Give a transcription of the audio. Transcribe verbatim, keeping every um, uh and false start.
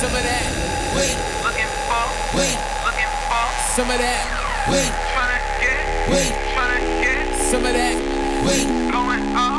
some of that. Wait, looking for, wait, looking for, some of that. Wait, tryna get, wait, tryna get, some of that. Wait, going up.